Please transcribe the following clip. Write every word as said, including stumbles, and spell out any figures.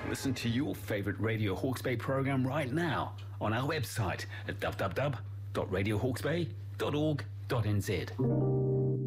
Listen to your favourite Radio Hawke's Bay programme right now on our website at w w w dot radio hawke's bay dot org dot n z.